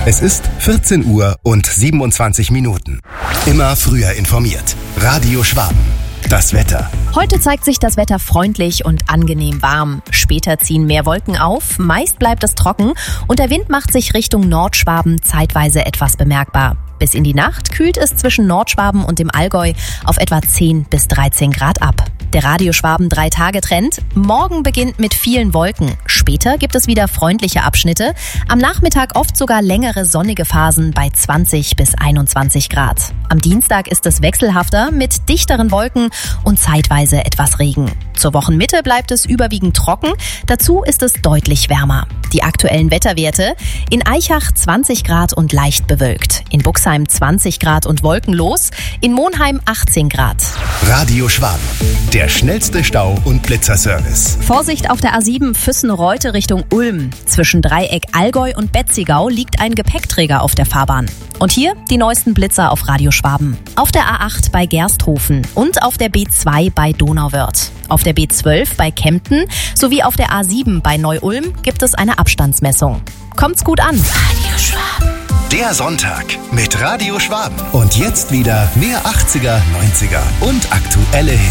Es ist 14 Uhr und 27 Minuten. Immer früher informiert. Radio Schwaben. Das Wetter. Heute zeigt sich das Wetter freundlich und angenehm warm. Später ziehen mehr Wolken auf, meist bleibt es trocken und der Wind macht sich Richtung Nordschwaben zeitweise etwas bemerkbar. Bis in die Nacht kühlt es zwischen Nordschwaben und dem Allgäu auf etwa 10 bis 13 Grad ab. Der Radio Schwaben 3-Tage-Trend. Morgen beginnt mit vielen Wolken. Später gibt es wieder freundliche Abschnitte. Am Nachmittag oft sogar längere sonnige Phasen bei 20 bis 21 Grad. Am Dienstag ist es wechselhafter mit dichteren Wolken und zeitweise etwas Regen. Zur Wochenmitte bleibt es überwiegend trocken. Dazu ist es deutlich wärmer. Die aktuellen Wetterwerte: in Aichach 20 Grad und leicht bewölkt. In Buxheim 20 Grad und wolkenlos. In Monheim 18 Grad. Radio Schwaben. Der schnellste Stau- und Blitzerservice. Vorsicht auf der A7 Füssen-Reute Richtung Ulm. Zwischen Dreieck Allgäu und Betzigau liegt ein Gepäckträger auf der Fahrbahn. Und hier die neuesten Blitzer auf Radio Schwaben. Auf der A8 bei Gersthofen und auf der B2 bei Donauwörth. Auf der B12 bei Kempten sowie auf der A7 bei Neu-Ulm gibt es eine Abstandsmessung. Kommt's gut an. Radio Schwaben. Der Sonntag mit Radio Schwaben. Und jetzt wieder mehr 80er, 90er und aktuelle Hits.